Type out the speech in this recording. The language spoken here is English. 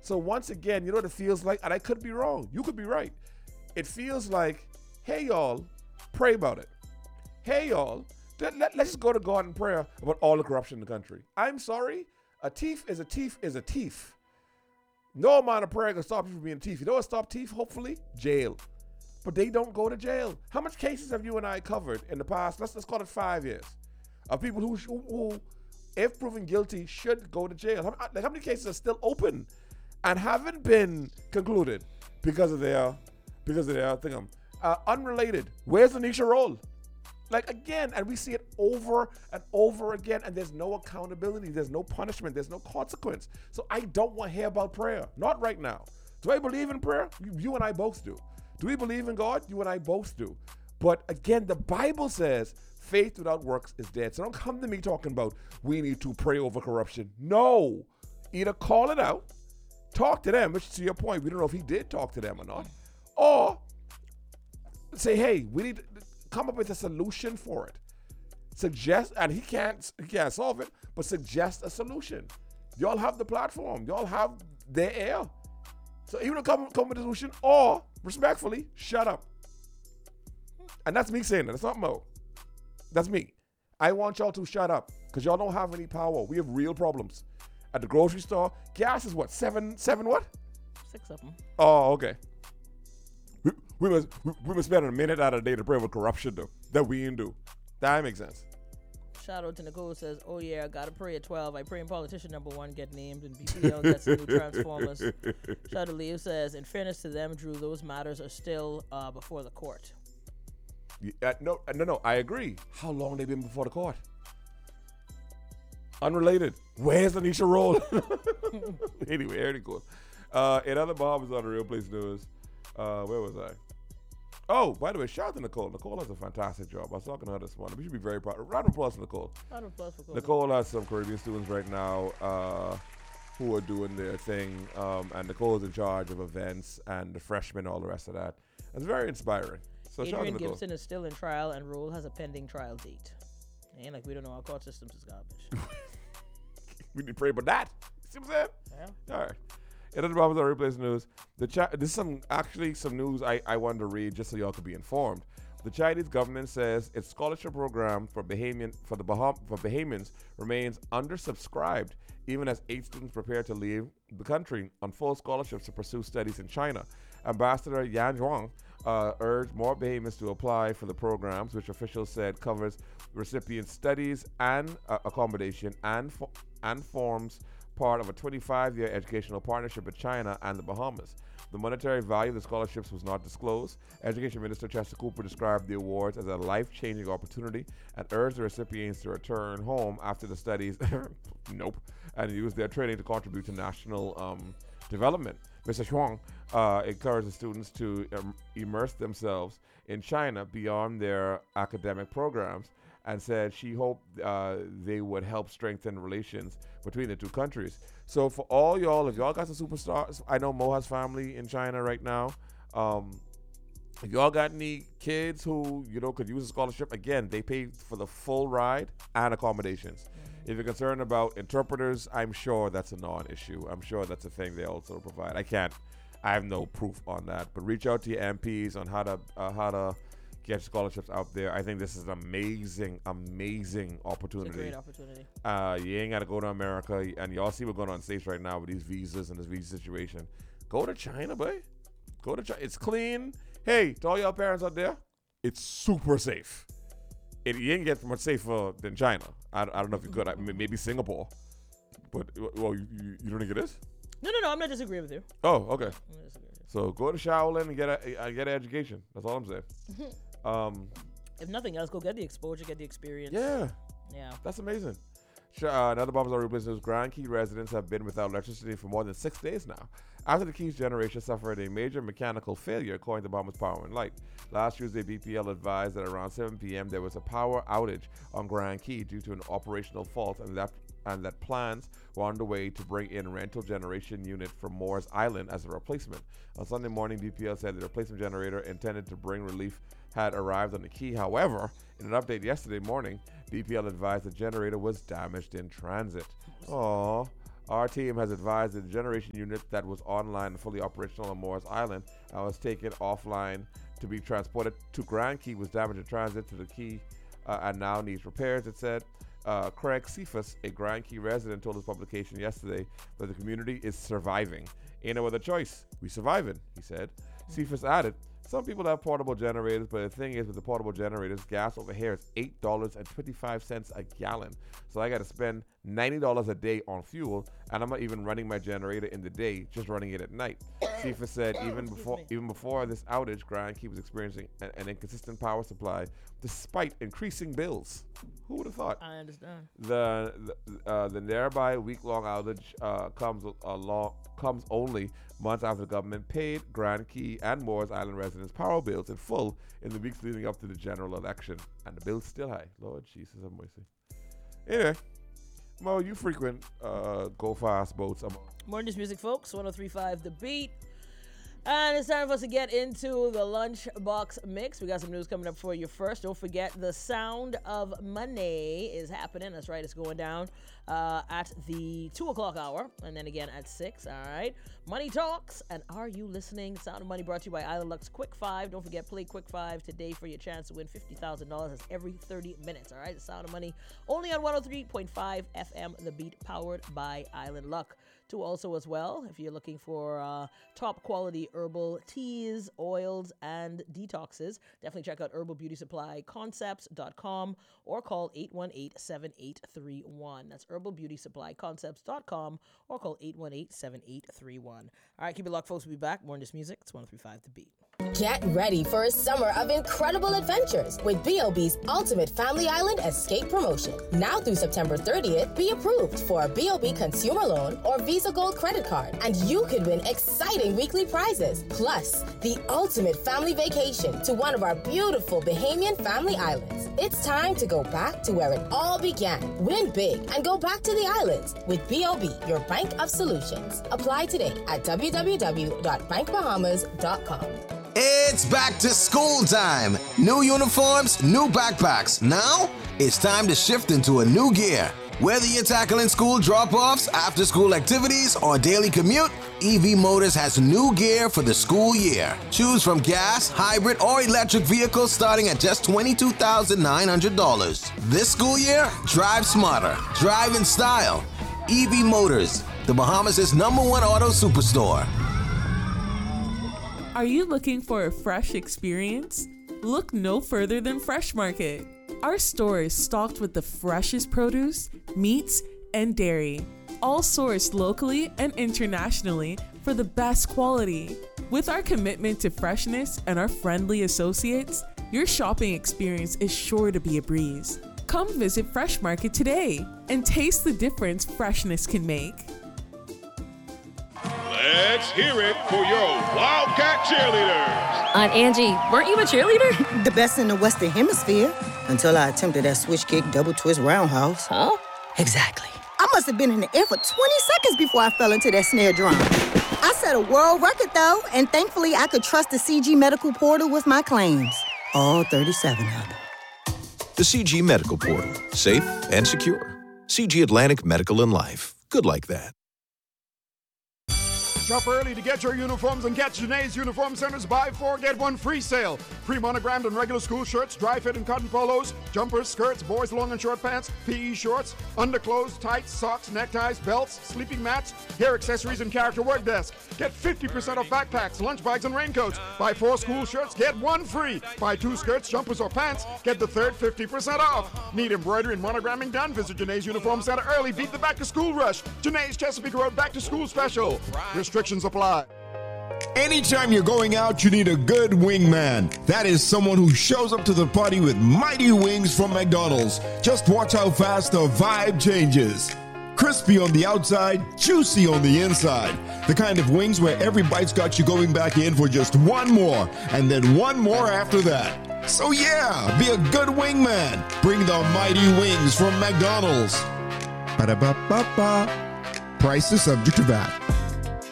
So once again, you know what it feels like? And I could be wrong. You could be right. It feels like, hey, y'all, pray about it. Hey, y'all, let's just go to God in prayer about all the corruption in the country. I'm sorry. A thief is a thief is a thief. No amount of prayer can stop you from being a thief. You know what stop thief? Hopefully, jail. But they don't go to jail. How much cases have you and I covered in the past? Let's call it 5 years of people who, if proven guilty, should go to jail. How many cases are still open and haven't been concluded because of their thing? Unrelated. Where's Anisha Roll? Like, again, and we see it over and over again, and there's no accountability, there's no punishment, there's no consequence. So I don't want to hear about prayer. Not right now. Do I believe in prayer? You and I both do. Do we believe in God? You and I both do. But again, the Bible says faith without works is dead. So don't come to me talking about we need to pray over corruption. No. Either call it out, talk to them, which to your point, we don't know if he did talk to them or not, or say, hey, we need to come up with a solution for it. Suggest, and he can't solve it, but suggest a solution. Y'all have the platform. Y'all have their air. So either come with a solution or, respectfully, shut up. And that's me saying that. That's not Mo. That's me. I want y'all to shut up because y'all don't have any power. We have real problems. At the grocery store, gas is what? Seven what? 6 of them. Oh, okay. We must spend a minute out of the day to pray with corruption, though. That we ain't do. That makes sense. Shout out to Nicole says, oh yeah, I gotta pray at 12. I pray in politician number 1 get named and BPL gets the new Transformers. Shout out to Leo says, in fairness to them, Drew, those matters are still before the court. No, I agree. How long they been before the court? Unrelated. Where's Anisha Roll? Anyway, here it goes. In other bombs on the Real Place News, where was I? Oh, by the way, shout out to Nicole. Nicole has a fantastic job. I was talking to her this morning. We should be very proud. Round of applause for Nicole. Round of applause for Nicole. Nicole has some Caribbean students right now who are doing their thing, and Nicole is in charge of events and the freshmen, all the rest of that. It's very inspiring. So Adrian Gibson is still in trial, and Roll has a pending trial date. Ain't like we don't know our court systems is garbage. We need to pray about that. See what I'm saying? Yeah. All right. In other Bibles on Replays News, this is some news I wanted to read just so y'all could be informed. The Chinese government says its scholarship program for Bahamians remains undersubscribed, even as 8 students prepare to leave the country on full scholarships to pursue studies in China. Ambassador Yan Zhuang urged more Bahamians to apply for the programs, which officials said covers recipient studies and accommodation and forms part of a 25-year educational partnership with China and the Bahamas. The monetary value of the scholarships was not disclosed. Education Minister Chester Cooper described the awards as a life-changing opportunity and urged the recipients to return home after the studies and use their training to contribute to national development. Mr. Huang encouraged the students to immerse themselves in China beyond their academic programs and said she hoped they would help strengthen relations between the two countries. So for all y'all, if y'all got some superstars, I know Mo has family in China right now. If y'all got any kids who, could use a scholarship, again, they pay for the full ride and accommodations. Mm-hmm. If you're concerned about interpreters, I'm sure that's a non-issue. I'm sure that's a thing they also provide. I have no proof on that, but reach out to your MPs on how to get scholarships out there. I think this is an amazing opportunity. It's a great opportunity. You ain't got to go to America, and y'all see what's going on in States right now with these visas and this visa situation. Go to China, boy. Go to China. It's clean. Hey, to all y'all parents out there, it's super safe. You ain't get much safer than China. I don't know if you could. Maybe Singapore. But, well, you don't think it is? No, I'm not disagreeing with you. Oh, okay. So go to Shaolin and get an education. That's all I'm saying. If nothing else, go get the exposure, get the experience. Yeah. Yeah. That's amazing. Another bombs on Real Business. Grand Key residents have been without electricity for more than 6 days now, after the Keys generation suffered a major mechanical failure, according to Bahamas Power and Light. Last Tuesday, BPL advised that around 7 p.m. there was a power outage on Grand Key due to an operational fault, and that plans were underway to bring in rental generation unit from Moores Island as a replacement. On Sunday morning, BPL said the replacement generator intended to bring relief had arrived on the Key. However, in an update yesterday morning, BPL advised the generator was damaged in transit. Aww. Our team has advised that the generation unit that was online and fully operational on Morris Island and was taken offline to be transported to Grand Key was damaged in transit to the Key and now needs repairs, it said. Craig Cephas, a Grand Key resident, told his publication yesterday that the community is surviving. Ain't no other choice. We surviving, he said. Cephas added, some people have portable generators, but the thing is with the portable generators, gas over here is $8.25 a gallon. So I got to spend $90 a day on fuel, and I'm not even running my generator in the day, just running it at night. Cephas said even before this outage, Grand Key was experiencing an inconsistent power supply despite increasing bills. Who would have thought? I understand. The nearby week-long outage comes only months after the government paid Grand Key and Morris Island residents power bills in full in the weeks leading up to the general election, and the bill's still high. Lord Jesus have mercy. Anyway, Mo, you frequent go fast boats. More news music, folks. 103.5 The Beat. And it's time for us to get into the Lunchbox Mix. We got some news coming up for you first. Don't forget, the Sound of Money is happening. That's right, it's going down at the 2 o'clock hour, and then again at 6, all right? Money Talks, and Are You Listening? Sound of Money brought to you by Island Lux Quick 5. Don't forget, play Quick 5 today for your chance to win $50,000. That's every 30 minutes, all right? The Sound of Money, only on 103.5 FM, The Beat, powered by Island Luck. To also as well, if you're looking for top quality herbal teas, oils, and detoxes, definitely check out herbalbeautysupplyconcepts.com or call 818-7831. That's herbalbeautysupplyconcepts.com or call 818-7831. All right, keep it locked, folks. We'll be back. More in this music. It's 103.5 The Beat. Get ready for a summer of incredible adventures with B.O.B's Ultimate Family Island Escape Promotion. Now through September 30th, be approved for a B.O.B. consumer loan or Visa Gold credit card, and you could win exciting weekly prizes. Plus, the ultimate family vacation to one of our beautiful Bahamian family islands. It's time to go back to where it all began. Win big and go back to the islands with B.O.B., your bank of solutions. Apply today at www.bankbahamas.com. It's back to school time. New uniforms, new backpacks. Now, it's time to shift into a new gear. Whether you're tackling school drop-offs, after-school activities, or daily commute, EV Motors has new gear for the school year. Choose from gas, hybrid, or electric vehicles starting at just $22,900. This school year, drive smarter, drive in style. EV Motors, the Bahamas' #1 auto superstore. Are you looking for a fresh experience? Look no further than Fresh Market. Our store is stocked with the freshest produce, meats, and dairy, all sourced locally and internationally for the best quality. With our commitment to freshness and our friendly associates, your shopping experience is sure to be a breeze. Come visit Fresh Market today and taste the difference freshness can make. Let's hear it for your Wildcat cheerleaders. Aunt Angie, weren't you a cheerleader? The best in the Western Hemisphere. Until I attempted that switch kick, double twist roundhouse. Huh? Exactly. I must have been in the air for 20 seconds before I fell into that snare drum. I set a world record, though, and thankfully I could trust the CG Medical Portal with my claims. All 37 of them. The CG Medical Portal. Safe and secure. CG Atlantic Medical and Life. Good like that. Shop early to get your uniforms and catch Janae's Uniform Center's buy 4, get 1 free sale. Free monogrammed and regular school shirts, dry fit and cotton polos, jumpers, skirts, boys long and short pants, PE shorts, underclothes, tights, socks, neckties, belts, sleeping mats, hair accessories, and character work desk. Get 50% off backpacks, lunch bags, and raincoats. Buy 4 school shirts, get 1 free. Buy 2 skirts, jumpers, or pants, get the third 50% off. Need embroidery and monogramming done? Visit Janae's Uniform Center early. Beat the back to school rush. Janae's Chesapeake Road back to school special. Restrictions apply. Anytime you're going out, you need a good wingman. That is someone who shows up to the party with mighty wings from McDonald's. Just watch how fast the vibe changes. Crispy on the outside, juicy on the inside. The kind of wings where every bite's got you going back in for just one more, and then one more after that. So yeah, be a good wingman. Bring the mighty wings from McDonald's. Ba-da-ba-ba-ba. Price is subject to VAT.